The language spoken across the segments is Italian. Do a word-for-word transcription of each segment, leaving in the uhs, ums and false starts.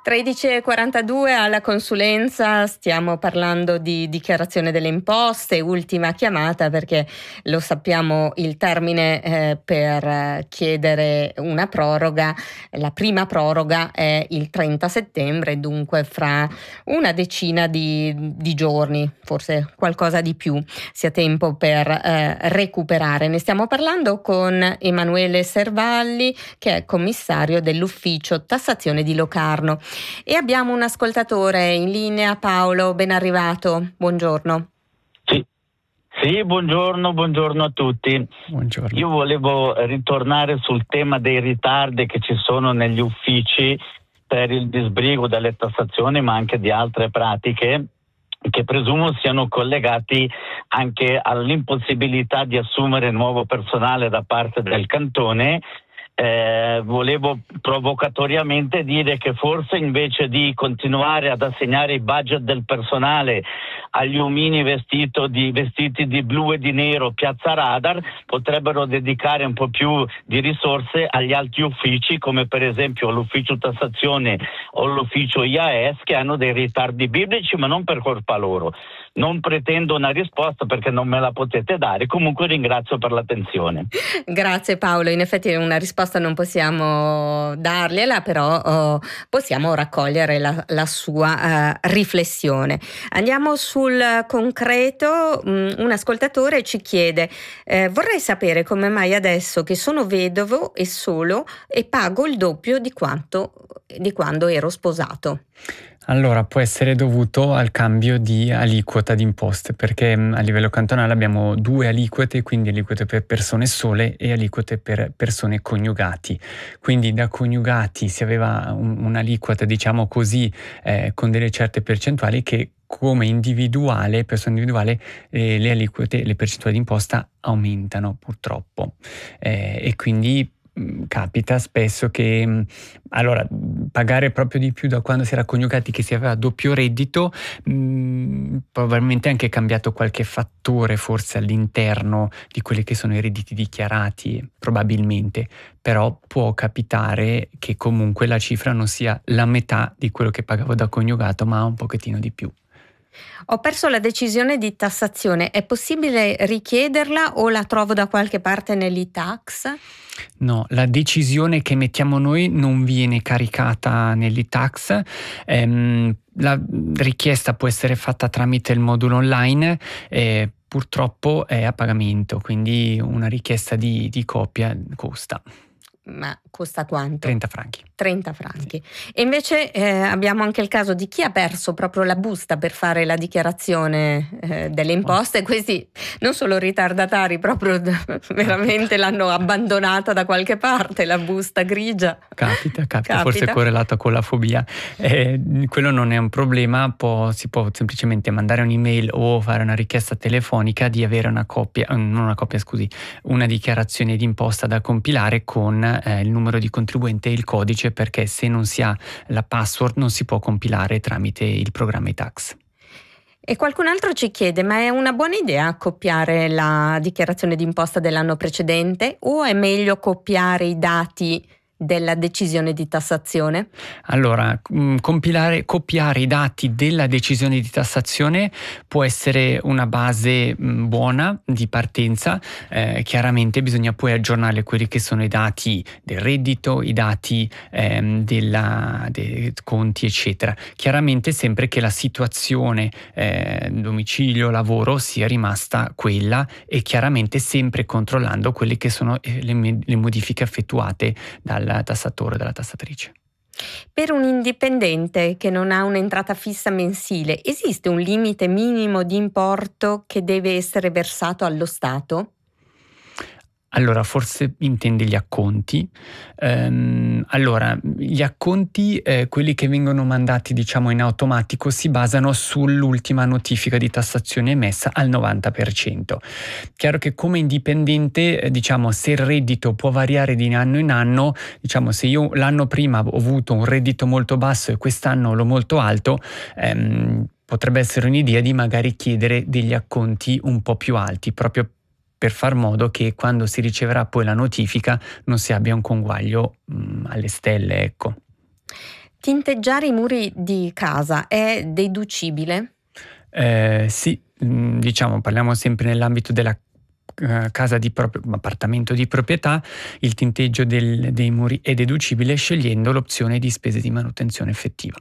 tredici e quarantadue alla consulenza, stiamo parlando di dichiarazione delle imposte, ultima chiamata perché lo sappiamo il termine eh, per chiedere una proroga, la prima proroga è il trenta settembre, dunque fra una decina di, di giorni, forse qualcosa di più, sia tempo per eh, recuperare. Ne stiamo parlando con Emanuele Servalli, che è commissario dell'ufficio tassazione di Locarno. E abbiamo un ascoltatore in linea, Paolo, ben arrivato, buongiorno. Sì, sì buongiorno, buongiorno a tutti. Buongiorno. Io volevo ritornare sul tema dei ritardi che ci sono negli uffici per il disbrigo delle tassazioni, ma anche di altre pratiche, che presumo siano collegati anche all'impossibilità di assumere nuovo personale da parte del cantone. Eh, volevo provocatoriamente dire che forse invece di continuare ad assegnare i budget del personale agli omini vestito di, vestiti di blu e di nero piazza radar, potrebbero dedicare un po' più di risorse agli altri uffici, come per esempio l'ufficio tassazione o l'ufficio I A S, che hanno dei ritardi biblici, ma non per colpa loro. Non pretendo una risposta perché non me la potete dare, comunque ringrazio per l'attenzione. Grazie Paolo, in effetti una risposta non possiamo dargliela, però oh, possiamo raccogliere la, la sua uh, riflessione. Andiamo sul concreto. Mm, un ascoltatore ci chiede eh, vorrei sapere come mai adesso che sono vedovo e solo e pago il doppio di quanto di quando ero sposato. Allora, può essere dovuto al cambio di aliquota di imposte, perché a livello cantonale abbiamo due aliquote, quindi aliquote per persone sole e aliquote per persone coniugati. Quindi da coniugati si aveva un, un'aliquota, diciamo così, eh, con delle certe percentuali che come individuale, persona individuale, eh, le aliquote, le percentuali di imposta aumentano purtroppo. Eh, e quindi capita spesso che allora pagare proprio di più da quando si era coniugati, che si aveva doppio reddito, mh, probabilmente è anche cambiato qualche fattore forse all'interno di quelli che sono i redditi dichiarati, probabilmente, però può capitare che comunque la cifra non sia la metà di quello che pagavo da coniugato, ma un pochettino di più. Ho perso la decisione di tassazione, è possibile richiederla o la trovo da qualche parte nell'I TAX? No, la decisione che mettiamo noi non viene caricata nell'I TAX. Ehm, la richiesta può essere fatta tramite il modulo online, eh, purtroppo è a pagamento, quindi una richiesta di, di copia costa. Ma costa quanto? trenta franchi. trenta franchi. E invece eh, abbiamo anche il caso di chi ha perso proprio la busta per fare la dichiarazione eh, delle imposte. Questi non solo ritardatari, proprio veramente l'hanno abbandonata da qualche parte, la busta grigia. Capita, capita, capita. Forse è correlata con la fobia. Eh, quello non è un problema, può, si può semplicemente mandare un'email o fare una richiesta telefonica di avere una copia, non una copia scusi, una dichiarazione di imposta da compilare con Eh, il numero di contribuente e il codice, perché se non si ha la password non si può compilare tramite il programma I TAX. E qualcun altro ci chiede, ma è una buona idea copiare la dichiarazione d'imposta dell'anno precedente o è meglio copiare i dati della decisione di tassazione? Allora, mh, compilare, copiare i dati della decisione di tassazione può essere una base mh, buona di partenza. Eh, chiaramente bisogna poi aggiornare quelli che sono i dati del reddito, i dati ehm, della, dei conti, eccetera. Chiaramente sempre che la situazione eh, domicilio, lavoro sia rimasta quella, e chiaramente sempre controllando quelle che sono eh, le, le modifiche effettuate dal tassatore, dalla tassatrice. Per un indipendente che non ha un'entrata fissa mensile, esiste un limite minimo di importo che deve essere versato allo Stato? Allora, forse intende gli acconti. Ehm, allora, gli acconti, eh, quelli che vengono mandati, diciamo, in automatico, si basano sull'ultima notifica di tassazione emessa al novanta per cento. Chiaro che come indipendente, eh, diciamo, se il reddito può variare di anno in anno, diciamo, se io l'anno prima ho avuto un reddito molto basso e quest'anno l'ho molto alto, ehm, potrebbe essere un'idea di magari chiedere degli acconti un po' più alti, proprio per far modo che quando si riceverà poi la notifica non si abbia un conguaglio mh, alle stelle, ecco. Tinteggiare i muri di casa è deducibile? Eh, sì, mh, diciamo, parliamo sempre nell'ambito della uh, casa di proprio appartamento di proprietà. Il tinteggio del, dei muri è deducibile scegliendo l'opzione di spese di manutenzione effettiva.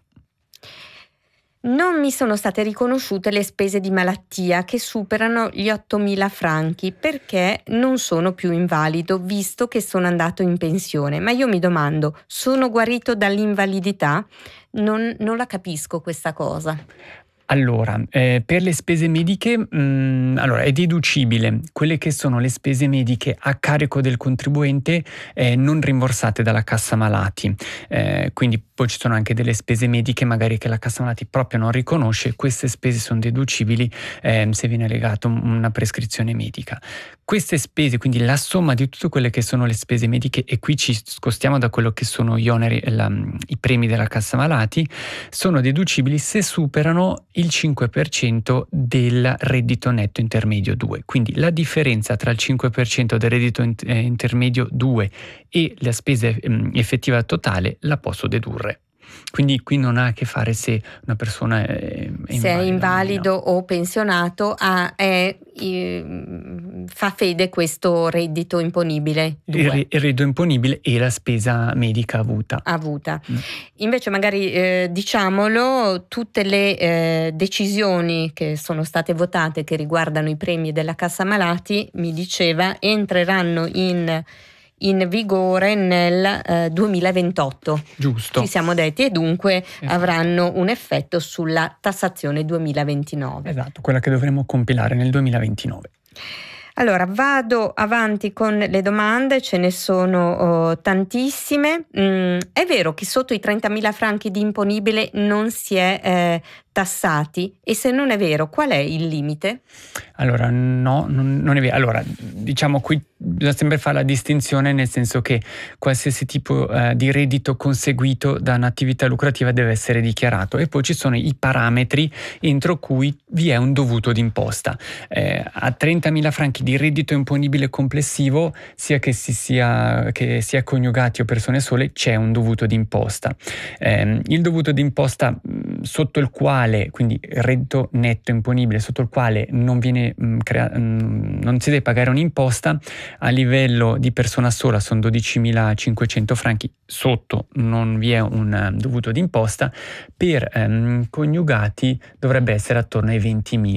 Non mi sono state riconosciute le spese di malattia che superano gli ottomila franchi perché non sono più invalido visto che sono andato in pensione. Ma io mi domando, sono guarito dall'invalidità? Non, non la capisco questa cosa. Allora, eh, per le spese mediche, mh, allora è deducibile quelle che sono le spese mediche a carico del contribuente eh, non rimborsate dalla cassa malati. Eh, quindi poi ci sono anche delle spese mediche magari che la cassa malati proprio non riconosce, queste spese sono deducibili eh, se viene legata una prescrizione medica. Queste spese, quindi la somma di tutte quelle che sono le spese mediche, e qui ci scostiamo da quello che sono gli oneri, la, i premi della cassa malati, sono deducibili se superano il cinque per cento del reddito netto intermedio due. Quindi la differenza tra il cinque per cento del reddito intermedio due e la spesa effettiva totale la posso dedurre. Quindi qui non ha a che fare se una persona è, è se è invalido no. o pensionato, ha, è, è, fa fede questo reddito imponibile. Il, il reddito imponibile e la spesa medica avuta. avuta. Mm. Invece magari eh, diciamolo, tutte le eh, decisioni che sono state votate che riguardano i premi della cassa malati, mi diceva, entreranno in in vigore nel eh, duemilaventotto. Giusto. Ci siamo detti, e dunque esatto. avranno un effetto sulla tassazione duemilaventinove. Esatto, quella che dovremo compilare nel duemilaventinove. Allora, vado avanti con le domande, ce ne sono oh, tantissime. Mm, è vero che sotto i trentamila franchi di imponibile non si è eh, tassati? E se non è vero, qual è il limite? Allora, no, non, non è vero. Allora, diciamo qui bisogna sempre fare la distinzione, nel senso che qualsiasi tipo eh, di reddito conseguito da un'attività lucrativa deve essere dichiarato, e poi ci sono i parametri entro cui vi è un dovuto d'imposta. Eh, a trentamila franchi di reddito imponibile complessivo, sia che si sia, che sia coniugati o persone sole, c'è un dovuto d'imposta. Eh, il dovuto d'imposta mh, sotto il quale, quindi reddito netto imponibile, sotto il quale non viene mh, crea- mh, non si deve pagare un'imposta, a livello di persona sola sono dodicimilacinquecento franchi, sotto non vi è un um, dovuto d'imposta, per um, coniugati dovrebbe essere attorno ai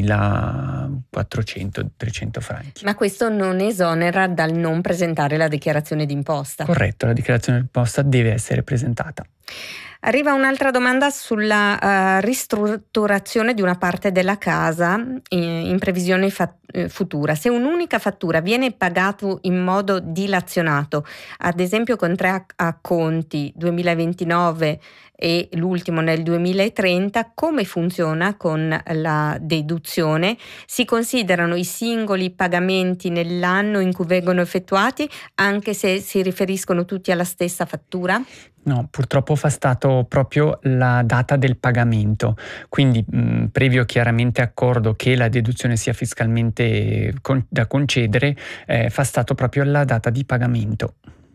ventimilaquattrocento trecento franchi. Ma questo non esonera dal non presentare la dichiarazione d'imposta? Corretto, la dichiarazione d'imposta deve essere presentata. Arriva un'altra domanda sulla uh, ristrutturazione di una parte della casa in, in previsione fa- futura. Se un'unica fattura viene pagata in modo dilazionato, ad esempio con tre acconti duemilaventinove e l'ultimo nel duemilatrenta, come funziona con la deduzione? Si considerano i singoli pagamenti nell'anno in cui vengono effettuati, anche se si riferiscono tutti alla stessa fattura? No, purtroppo fa stato proprio la data del pagamento, quindi mh, previo chiaramente accordo che la deduzione sia fiscalmente con- da concedere, eh, fa stato proprio la data di pagamento.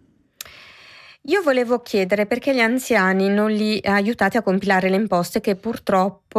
Io volevo chiedere perché gli anziani non li aiutate a compilare le imposte, che purtroppo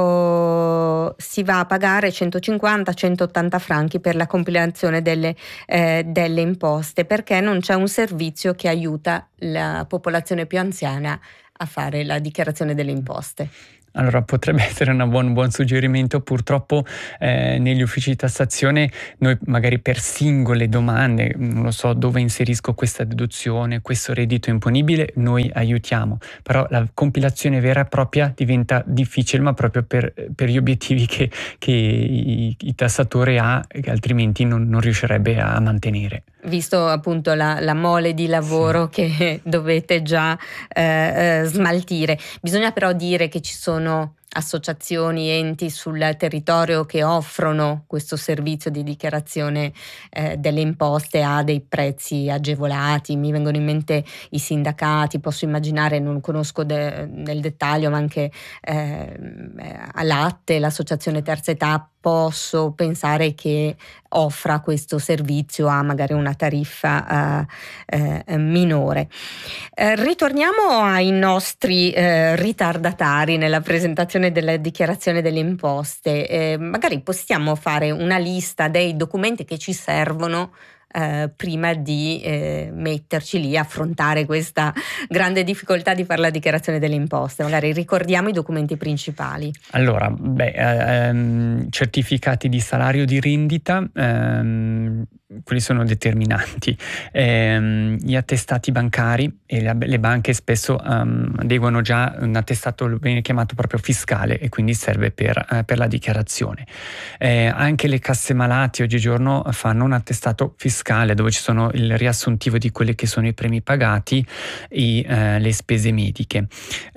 oh, si va a pagare centocinquanta centottanta franchi per la compilazione delle, eh, delle imposte, perché non c'è un servizio che aiuta la popolazione più anziana a fare la dichiarazione delle imposte. Allora, potrebbe essere un buon, buon suggerimento. Purtroppo eh, negli uffici di tassazione noi magari per singole domande, non lo so, dove inserisco questa deduzione, questo reddito imponibile, noi aiutiamo, però la compilazione vera e propria diventa difficile, ma proprio per, per gli obiettivi che, che i, il tassatore ha, che altrimenti non, non riuscirebbe a mantenere. Visto appunto la, la mole di lavoro sì. che dovete già eh, eh, smaltire. Bisogna però dire che ci sono associazioni, enti sul territorio che offrono questo servizio di dichiarazione eh, delle imposte a dei prezzi agevolati. Mi vengono in mente i sindacati, posso immaginare, non conosco de- nel dettaglio, ma anche eh, a Latte, l'associazione Terza Età, posso pensare che offra questo servizio a magari una tariffa eh, eh, minore. Eh, ritorniamo ai nostri eh, ritardatari nella presentazione della dichiarazione delle imposte. Eh, magari possiamo fare una lista dei documenti che ci servono Eh, prima di eh, metterci lì a affrontare questa grande difficoltà di fare la dichiarazione delle imposte. Magari ricordiamo i documenti principali. Allora, beh, ehm, certificati di salario di rendita, ehm, quelli sono determinanti. Ehm, gli attestati bancari, e le, le banche spesso um, adeguano già un attestato, viene chiamato proprio fiscale, e quindi serve per, eh, per la dichiarazione. Eh, anche le casse malati oggigiorno fanno un attestato fiscale dove ci sono il riassuntivo di quelli che sono i premi pagati e eh, le spese mediche.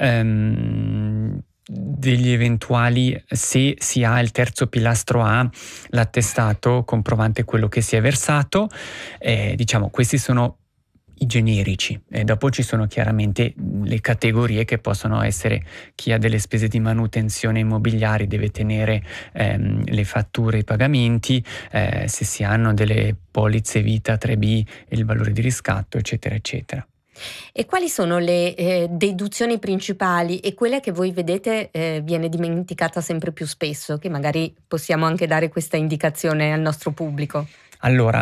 Um, degli eventuali, se si ha il terzo pilastro A, l'attestato comprovante quello che si è versato, eh, diciamo questi sono i generici, e dopo ci sono chiaramente le categorie che possono essere: chi ha delle spese di manutenzione immobiliari deve tenere ehm, le fatture e i pagamenti, eh, se si hanno delle polizze vita tre B, il valore di riscatto, eccetera eccetera. E quali sono le eh, deduzioni principali e quelle che voi vedete eh, viene dimenticata sempre più spesso, che magari possiamo anche dare questa indicazione al nostro pubblico? Allora,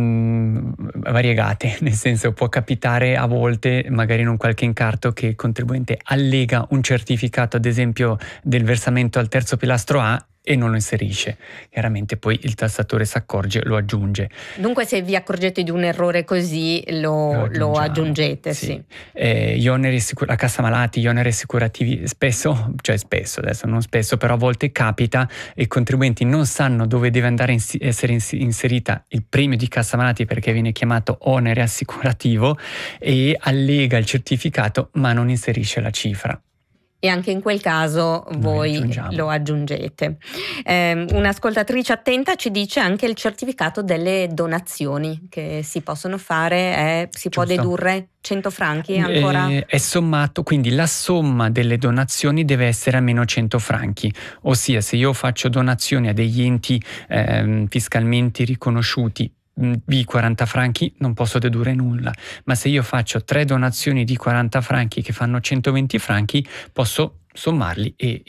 mh, variegate, nel senso, può capitare a volte, magari in un qualche incarto, che il contribuente allega un certificato, ad esempio, del versamento al terzo pilastro A, e non lo inserisce. Chiaramente poi il tassatore si accorge, lo aggiunge. Dunque, se vi accorgete di un errore così, lo, lo aggiungete. Sì. Sì. Eh, gli oneri la cassa malati, gli oneri assicurativi, spesso, cioè spesso, adesso non spesso, però a volte capita, e i contribuenti non sanno dove deve andare a essere inserita il premio di cassa malati, perché viene chiamato onere assicurativo, e allega il certificato ma non inserisce la cifra. E anche in quel caso voi aggiungiamo. Lo aggiungete. Eh, un'ascoltatrice attenta ci dice anche il certificato delle donazioni che si possono fare, è, si Giusto. Può dedurre cento franchi ancora? Eh, è sommato, quindi la somma delle donazioni deve essere almeno cento franchi, ossia se io faccio donazioni a degli enti eh, fiscalmente riconosciuti di quaranta franchi non posso dedurre nulla, ma se io faccio tre donazioni di quaranta franchi che fanno centoventi franchi, posso sommarli e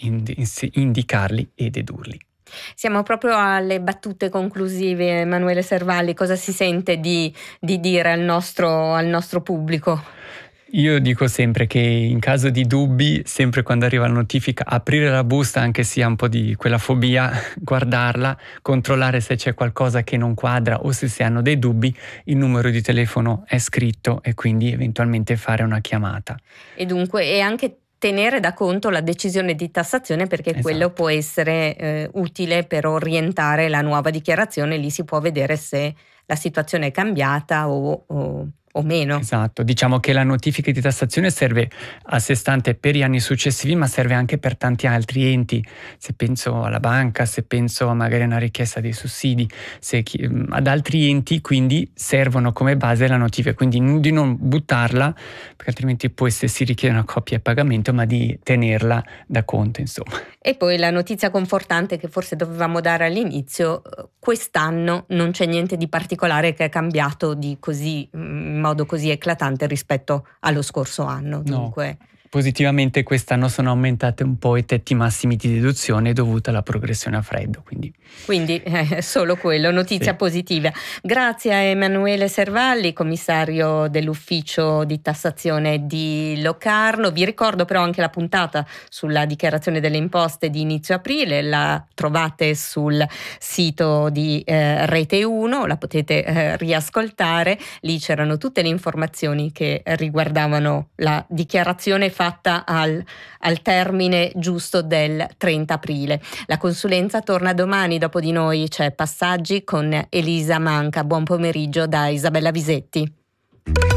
indicarli e dedurli. Siamo proprio alle battute conclusive, Emanuele Servalli. Cosa si sente di, di dire al nostro, al nostro pubblico? Io dico sempre che in caso di dubbi, sempre quando arriva la notifica, aprire la busta, anche se ha un po' di quella fobia, guardarla, controllare se c'è qualcosa che non quadra o se si hanno dei dubbi, il numero di telefono è scritto e quindi eventualmente fare una chiamata. E dunque, e anche tenere da conto la decisione di tassazione, perché esatto. quello può essere eh, utile per orientare la nuova dichiarazione, lì si può vedere se la situazione è cambiata o... o o meno. Esatto, diciamo che la notifica di tassazione serve a sé stante per gli anni successivi, ma serve anche per tanti altri enti. Se penso alla banca, se penso magari a una richiesta dei sussidi, se chi, ad altri enti, quindi servono come base la notifica, quindi di non buttarla, perché altrimenti poi se si richiede una copia e pagamento, ma di tenerla da conto, insomma. E poi la notizia confortante che forse dovevamo dare all'inizio: quest'anno non c'è niente di particolare che è cambiato di così in modo così eclatante rispetto allo scorso anno. Dunque no. Positivamente quest'anno sono aumentate un po' i tetti massimi di deduzione dovuta alla progressione a freddo. Quindi, quindi eh, solo quello, notizia sì. positiva. Grazie a Emanuele Servalli, commissario dell'ufficio di tassazione di Locarno. Vi ricordo però anche la puntata sulla dichiarazione delle imposte di inizio aprile, la trovate sul sito di eh, Rete uno, la potete eh, riascoltare, lì c'erano tutte le informazioni che riguardavano la dichiarazione fatta al, al termine giusto del trenta aprile. La consulenza torna domani, dopo di noi c'è Passaggi con Elisa Manca. Buon pomeriggio da Isabella Visetti.